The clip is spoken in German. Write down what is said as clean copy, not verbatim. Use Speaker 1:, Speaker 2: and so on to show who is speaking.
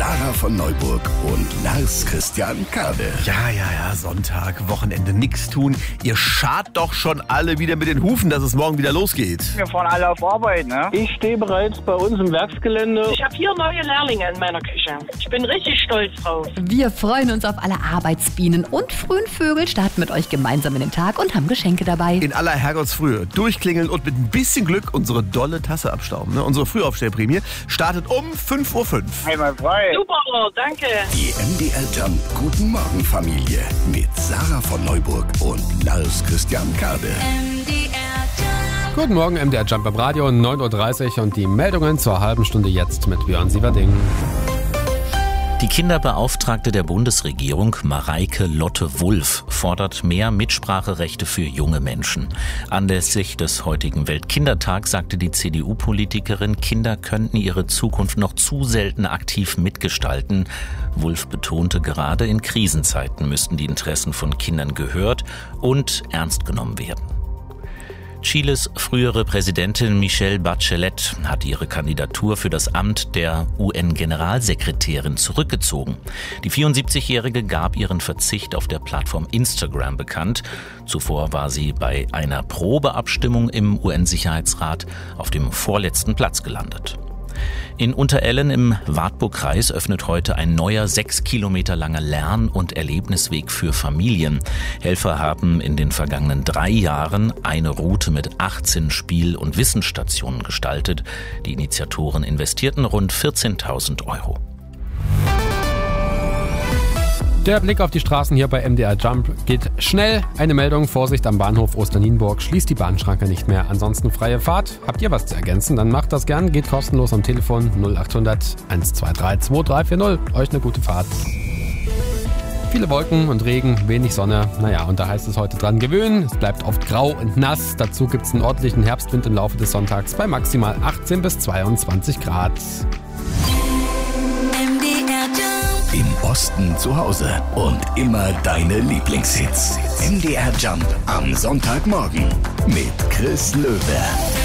Speaker 1: Sarah von Neuburg und Lars Christian Kade.
Speaker 2: Ja, Sonntag, Wochenende, nix tun. Ihr schart doch schon alle wieder mit den Hufen, dass es morgen wieder losgeht.
Speaker 3: Wir fahren alle auf Arbeit, ne?
Speaker 4: Ich stehe bereits bei uns im Werksgelände.
Speaker 5: Ich habe 4 neue Lehrlinge in meiner Küche. Ich bin richtig stolz drauf.
Speaker 6: Wir freuen uns auf alle Arbeitsbienen und frühen Vögel, starten mit euch gemeinsam in den Tag und haben Geschenke dabei.
Speaker 2: In aller Herrgottsfrühe durchklingeln und mit ein bisschen Glück unsere dolle Tasse abstauben. Ne? Unsere Frühaufstellprämie startet um 5:05 Uhr.
Speaker 3: Hey, mein Freund.
Speaker 5: Super, danke.
Speaker 1: Die MDR Jump Guten Morgen Familie mit Sarah von Neuburg und Lars Christian Kade.
Speaker 7: Guten Morgen, MDR Jump im Radio, 9:30 Uhr und die Meldungen zur halben Stunde jetzt mit Björn Sieverding.
Speaker 8: Die Kinderbeauftragte der Bundesregierung, Mareike Lotte-Wulff, fordert mehr Mitspracherechte für junge Menschen. Anlässlich des heutigen Weltkindertags sagte die CDU-Politikerin, Kinder könnten ihre Zukunft noch zu selten aktiv mitgestalten. Wulff betonte, gerade in Krisenzeiten müssten die Interessen von Kindern gehört und ernst genommen werden. Chiles frühere Präsidentin Michelle Bachelet hat ihre Kandidatur für das Amt der UN-Generalsekretärin zurückgezogen. Die 74-Jährige gab ihren Verzicht auf der Plattform Instagram bekannt. Zuvor war sie bei einer Probeabstimmung im UN-Sicherheitsrat auf dem vorletzten Platz gelandet. In Unterellen im Wartburgkreis öffnet heute ein neuer 6 Kilometer langer Lern- und Erlebnisweg für Familien. Helfer haben in den vergangenen 3 Jahren eine Route mit 18 Spiel- und Wissensstationen gestaltet. Die Initiatoren investierten rund 14.000 Euro.
Speaker 7: Der Blick auf die Straßen hier bei MDR Jump geht schnell. Eine Meldung, Vorsicht am Bahnhof Osternienburg, schließt die Bahnschranke nicht mehr. Ansonsten freie Fahrt. Habt ihr was zu ergänzen? Dann macht das gern, geht kostenlos am Telefon 0800 123 2340. Euch eine gute Fahrt. Viele Wolken und Regen, wenig Sonne. Naja, und da heißt es heute dran gewöhnen. Es bleibt oft grau und nass. Dazu gibt es einen ordentlichen Herbstwind im Laufe des Sonntags bei maximal 18 bis 22 Grad.
Speaker 1: Im Osten zu Hause und immer deine Lieblingshits. MDR Jump am Sonntagmorgen mit Chris Löwe.